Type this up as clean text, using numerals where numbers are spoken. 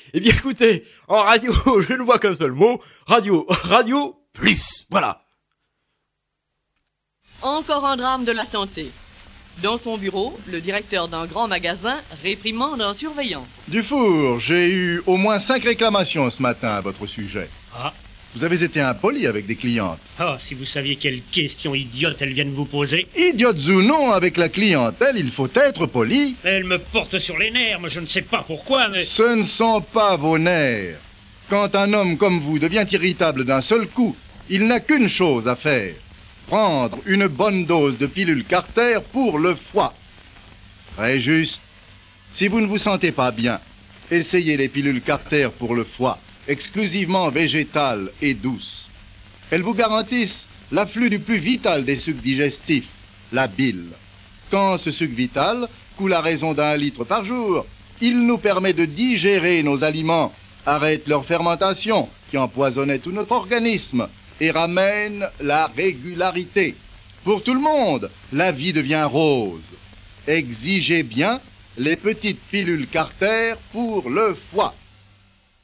Eh bien écoutez, en radio, je ne vois qu'un seul mot, radio, radio, plus, voilà. Encore un drame de la santé. Dans son bureau, le directeur d'un grand magasin réprimande un surveillant. Dufour, j'ai eu au moins 5 réclamations ce matin à votre sujet. Ah, Vous avez été impoli avec des clientes. si vous saviez quelle question idiote elles viennent vous poser. Idiotes ou non, avec la clientèle, il faut être poli. Elles me portent sur les nerfs, mais je ne sais pas pourquoi, mais... Ce ne sont pas vos nerfs. Quand un homme comme vous devient irritable d'un seul coup, il n'a qu'une chose à faire. Prendre une bonne dose de pilule Carter pour le foie. Très juste. Si vous ne vous sentez pas bien, essayez les pilules Carter pour le foie, exclusivement végétales et douces. Elles vous garantissent l'afflux du plus vital des sucs digestifs, la bile. Quand ce suc vital coule à raison d'1 litre par jour, il nous permet de digérer nos aliments, arrête leur fermentation qui empoisonnait tout notre organisme et ramène la régularité. Pour tout le monde, la vie devient rose. Exigez bien les petites pilules Carter pour le foie.